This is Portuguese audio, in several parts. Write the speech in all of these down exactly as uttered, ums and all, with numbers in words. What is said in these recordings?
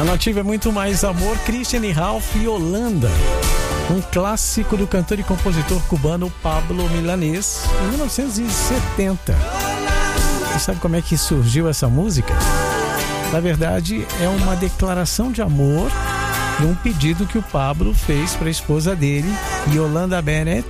A Nativa é muito mais amor. Christian e Ralph e Yolanda, um clássico do cantor e compositor cubano Pablo Milanés, em mil novecentos e setenta. Você sabe como é que surgiu essa música? Na verdade, é uma declaração de amor e um pedido que o Pablo fez para a esposa dele, Yolanda Bennett,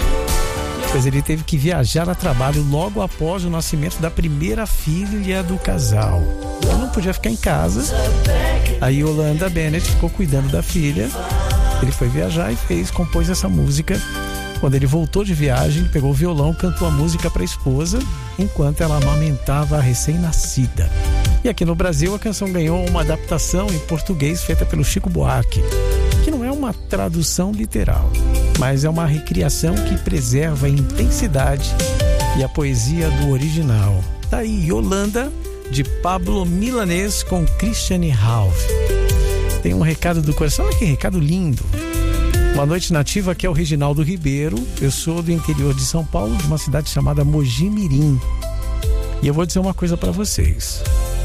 pois ele teve que viajar a trabalho logo após o nascimento da primeira filha do casal. Ele não podia ficar em casa. A Yolanda Bennett ficou cuidando da filha. Ele foi viajar e fez, compôs essa música. Quando ele voltou de viagem, pegou o violão, cantou a música para a esposa, enquanto ela amamentava a recém-nascida. E aqui no Brasil, a canção ganhou uma adaptação em português feita pelo Chico Buarque, que não é uma tradução literal, mas é uma recriação que preserva a intensidade e a poesia do original. Tá aí, Yolanda, de Pablo Milanés com Christian e Ralph. Tem um recado do coração. Olha que recado lindo. Boa noite, Nativa, aqui é o Reginaldo Ribeiro. Eu sou do interior de São Paulo, de uma cidade chamada Mogi Mirim. E eu vou dizer uma coisa para vocês.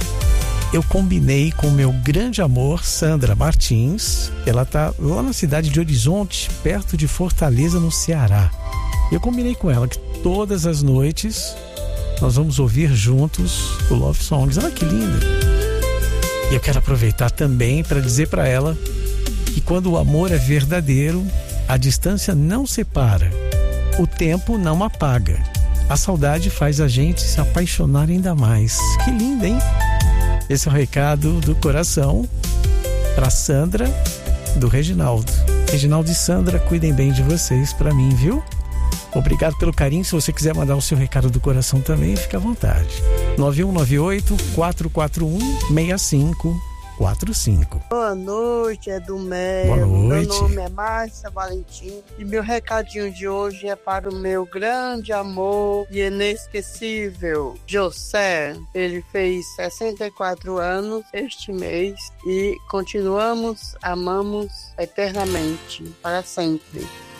Eu combinei com meu grande amor, Sandra Martins. Ela tá lá na cidade de Horizonte, perto de Fortaleza, no Ceará. Eu combinei com ela que todas as noites nós vamos ouvir juntos o Love Songs. Olha que lindo. E eu quero aproveitar também para dizer para ela que quando o amor é verdadeiro, a distância não separa, o tempo não apaga, a saudade faz a gente se apaixonar ainda mais. Que lindo, hein? Esse é o recado do coração para Sandra, do Reginaldo. Reginaldo e Sandra, cuidem bem de vocês para mim, viu? Obrigado pelo carinho. Se você quiser mandar o seu recado do coração também, fica à vontade. nove um nove oito, quatro quatro um, seis cinco quatro cinco. Boa noite, é do Mel. Boa noite. Meu nome é Márcia Valentim e meu recadinho de hoje é para o meu grande amor e inesquecível José. Ele fez sessenta e quatro anos este mês e continuamos, amamos eternamente, para sempre.